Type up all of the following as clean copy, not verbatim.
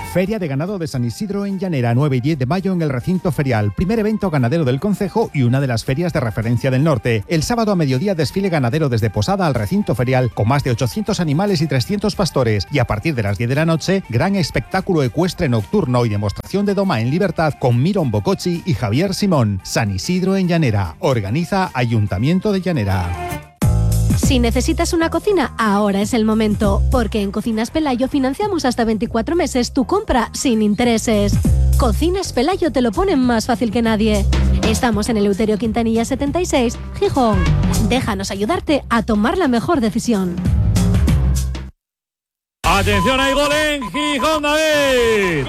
Feria de Ganado de San Isidro en Llanera, 9 y 10 de mayo en el recinto ferial. Primer evento ganadero del concejo y una de las ferias de referencia del norte. El sábado a mediodía desfile ganadero desde Posada al recinto ferial con más de 800 animales y 300 pastores. Y a partir de las 10 de la noche, gran espectáculo ecuestre nocturno y demostración de doma en libertad con Miron Bococci y Javier Simón. San Isidro en Llanera. Organiza Ayuntamiento de Llanera. Si necesitas una cocina, ahora es el momento, porque en Cocinas Pelayo financiamos hasta 24 meses tu compra sin intereses. Cocinas Pelayo te lo ponen más fácil que nadie. Estamos en Eleuterio Quintanilla 76, Gijón. Déjanos ayudarte a tomar la mejor decisión. ¡Atención, hay gol en Gijón, David!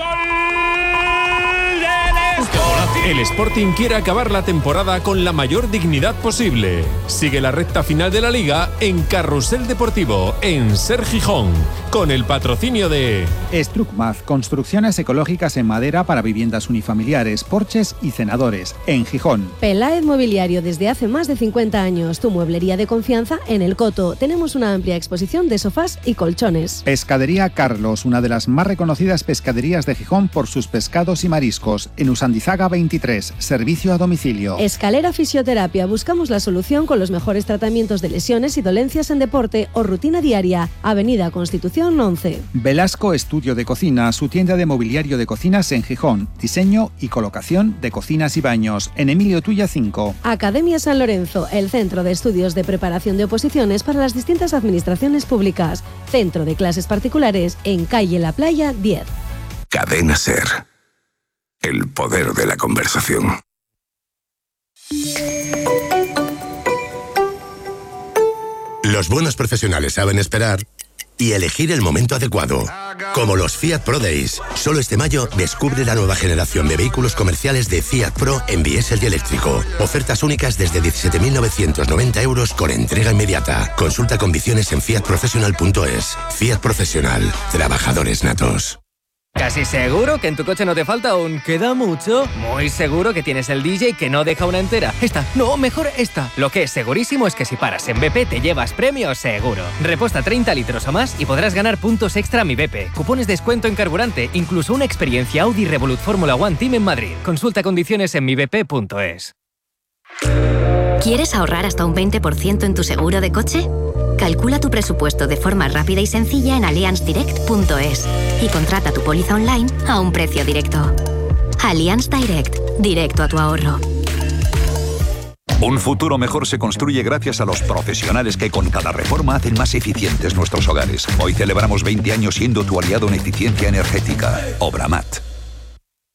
El Sporting quiere acabar la temporada con la mayor dignidad posible. Sigue la recta final de la Liga en Carrusel Deportivo, en Ser Gijón, con el patrocinio de Strucmaz, construcciones ecológicas en madera para viviendas unifamiliares, porches y cenadores, en Gijón. Peláez Mobiliario, desde hace más de 50 años, tu mueblería de confianza en El Coto. Tenemos una amplia exposición de sofás y colchones. Pescadería Carlos, una de las más reconocidas pescaderías de Gijón por sus pescados y mariscos, en Usandizaga 23, servicio a domicilio. Escalera Fisioterapia, buscamos la solución con los mejores tratamientos de lesiones y dolencias en deporte o rutina diaria. Avenida Constitución 11. Velasco Estudio de Cocina, su tienda de mobiliario de cocinas en Gijón. Diseño y colocación de cocinas y baños, en Emilio Tuya 5. Academia San Lorenzo, el centro de estudios de preparación de oposiciones para las distintas administraciones públicas. Centro de clases particulares en calle La Playa 10. Cadena Ser. El poder de la conversación. Los buenos profesionales saben esperar y elegir el momento adecuado. Como los Fiat Pro Days. Solo este mayo descubre la nueva generación de vehículos comerciales de Fiat Pro en diésel y eléctrico. Ofertas únicas desde 17.990 euros con entrega inmediata. Consulta condiciones en fiatprofessional.es. Fiat Profesional. Trabajadores natos. ¿Casi seguro que en tu coche no te falta un queda mucho? Muy seguro que tienes el DJ que no deja una entera. Esta, no, mejor esta. Lo que es segurísimo es que si paras en BP te llevas premios seguro. Reposta 30 litros o más y podrás ganar puntos extra a Mi BP, cupones de descuento en carburante, incluso una experiencia Audi Revolut Fórmula One Team en Madrid. Consulta condiciones en mibp.es. ¿Quieres ahorrar hasta un 20% en tu seguro de coche? Calcula tu presupuesto de forma rápida y sencilla en allianzdirect.es y contrata tu póliza online a un precio directo. Allianz Direct, directo a tu ahorro. Un futuro mejor se construye gracias a los profesionales que con cada reforma hacen más eficientes nuestros hogares. Hoy celebramos 20 años siendo tu aliado en eficiencia energética. Obramat.